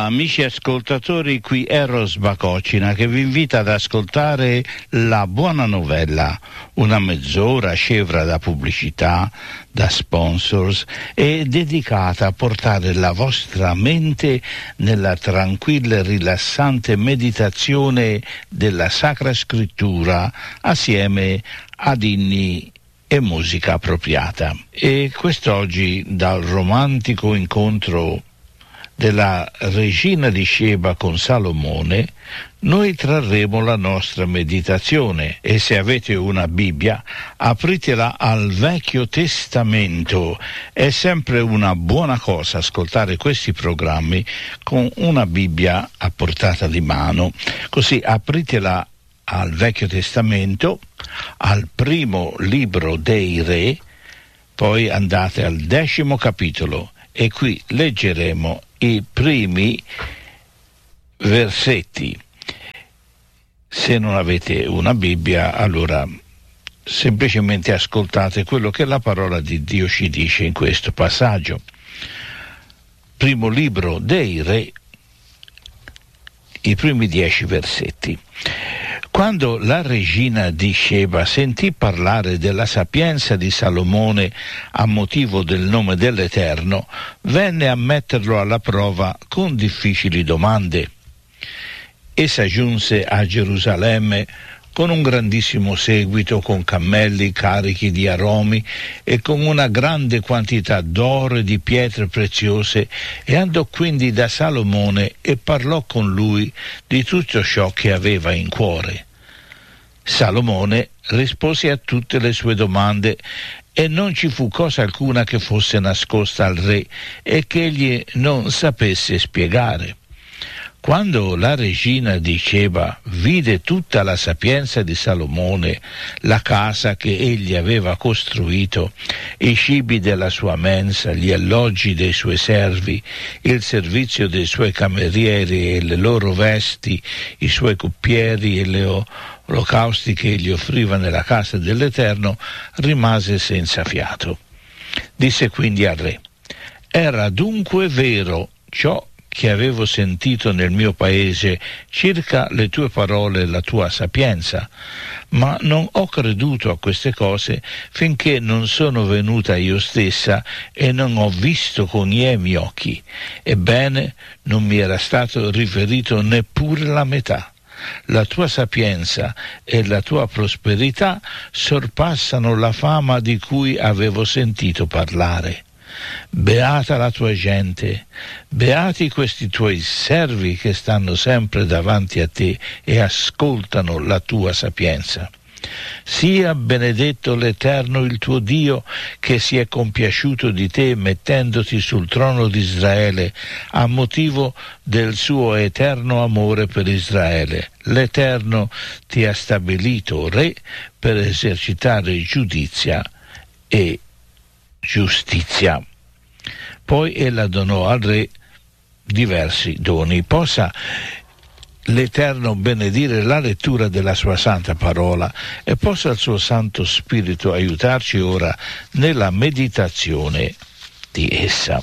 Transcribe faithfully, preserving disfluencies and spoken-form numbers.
amici ascoltatori, qui Eros Bacocina che vi invita ad ascoltare La Buona Novella, una mezz'ora scevra da pubblicità, da sponsors e dedicata a portare la vostra mente nella tranquilla e rilassante meditazione della Sacra Scrittura assieme ad inni e musica appropriata. E quest'oggi, dal romantico incontro della regina di Sheba con Salomone, noi trarremo la nostra meditazione, e se avete una Bibbia apritela al Vecchio Testamento. È sempre una buona cosa ascoltare questi programmi con una Bibbia a portata di mano, così apritela al Vecchio Testamento, al primo libro dei Re, poi andate al decimo capitolo e qui leggeremo i primi versetti. Se non avete una Bibbia, allora semplicemente ascoltate quello che la parola di Dio ci dice in questo passaggio. Primo libro dei Re, i primi dieci versetti. Quando la regina di Sheba sentì parlare della sapienza di Salomone a motivo del nome dell'Eterno, venne a metterlo alla prova con difficili domande. Essa giunse a Gerusalemme con un grandissimo seguito, con cammelli carichi di aromi e con una grande quantità d'oro e di pietre preziose, e andò quindi da Salomone e parlò con lui di tutto ciò che aveva in cuore. Salomone rispose a tutte le sue domande e non ci fu cosa alcuna che fosse nascosta al re e che egli non sapesse spiegare. Quando la regina di Sheba vide tutta la sapienza di Salomone, la casa che egli aveva costruito, i cibi della sua mensa, gli alloggi dei suoi servi, il servizio dei suoi camerieri e le loro vesti, i suoi coppieri e le olocausti che egli offriva nella casa dell'Eterno, rimase senza fiato. Disse quindi al re: «Era dunque vero ciò che avevo sentito nel mio paese circa le tue parole e la tua sapienza, ma non ho creduto a queste cose finché non sono venuta io stessa e non ho visto con i miei occhi. Ebbene, non mi era stato riferito neppure la metà. La tua sapienza e la tua prosperità sorpassano la fama di cui avevo sentito parlare. Beata la tua gente, beati questi tuoi servi che stanno sempre davanti a te e ascoltano la tua sapienza. Sia benedetto l'Eterno il tuo Dio, che si è compiaciuto di te mettendoti sul trono di Israele a motivo del suo eterno amore per Israele. L'Eterno ti ha stabilito re per esercitare giudizia e giustizia». Poi ella donò al re diversi doni. Possa l'Eterno benedire la lettura della sua santa parola e possa il suo Santo Spirito aiutarci ora nella meditazione di essa.